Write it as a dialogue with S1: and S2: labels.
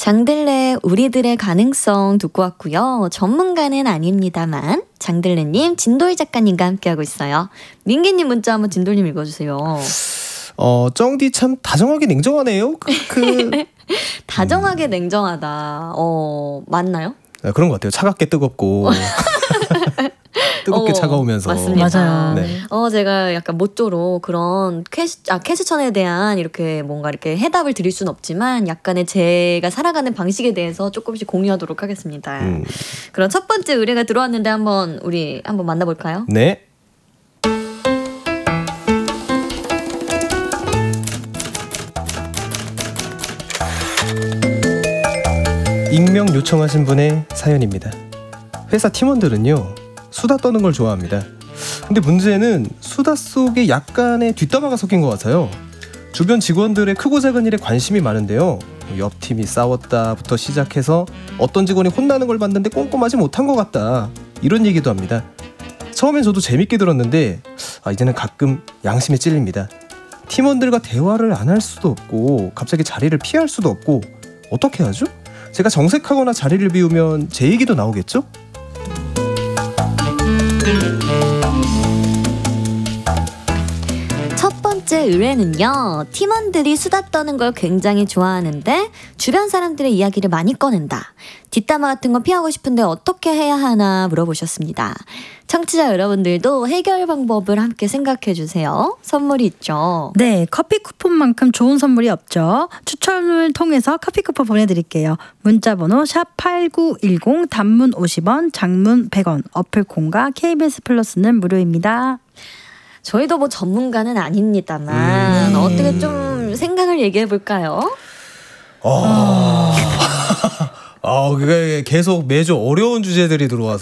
S1: 장들레 우리들의 가능성 듣고 왔고요. 전문가는 아닙니다만 장들레님, 진도희 작가님과 함께하고 있어요. 민기님 문자 한번 진도님 읽어주세요.
S2: 쩡디 참 다정하게 냉정하네요.
S1: 다정하게 냉정하다. 맞나요?
S2: 네, 그런 것 같아요. 차갑게 뜨겁고 뜨겁게 차가우면서.
S1: 맞습니다.
S3: 맞아요.
S2: 네.
S1: 제가 약간 모쪼로 그런 퀘스천에 대한 이렇게 뭔가 이렇게 해답을 드릴 수는 없지만 약간의 제가 살아가는 방식에 대해서 조금씩 공유하도록 하겠습니다. 그럼 첫 번째 의뢰가 들어왔는데 우리 한번 만나볼까요?
S2: 네. 익명 요청하신 분의 사연입니다. 회사 팀원들은요, 수다 떠는 걸 좋아합니다. 근데 문제는 수다 속에 약간의 뒷담화가 섞인 것 같아요. 주변 직원들의 크고 작은 일에 관심이 많은데요, 옆 팀이 싸웠다부터 시작해서 어떤 직원이 혼나는 걸 봤는데 꼼꼼하지 못한 것 같다, 이런 얘기도 합니다. 처음엔 저도 재밌게 들었는데 이제는 가끔 양심에 찔립니다. 팀원들과 대화를 안 할 수도 없고 갑자기 자리를 피할 수도 없고 어떻게 하죠? 제가 정색하거나 자리를 비우면 제 얘기도 나오겠죠?
S1: 첫 번째 의뢰는요, 팀원들이 수다 떠는 걸 굉장히 좋아하는데 주변 사람들의 이야기를 많이 꺼낸다. 뒷담화 같은 거 피하고 싶은데 어떻게 해야 하나 물어보셨습니다. 청취자 여러분들도 해결 방법을 함께 생각해 주세요. 선물이 있죠.
S3: 네, 커피 쿠폰만큼 좋은 선물이 없죠. 추첨을 통해서 커피 쿠폰 보내드릴게요. 문자번호 샵8910, 단문 50원, 장문 100원, 어플콘과 KBS 플러스는 무료입니다.
S1: 저희도 뭐 전문가는 아닙니다만 어떻게 좀 생각을 얘기해 볼까요?
S2: 그게 계속 매주 어려운 주제들이 들어와서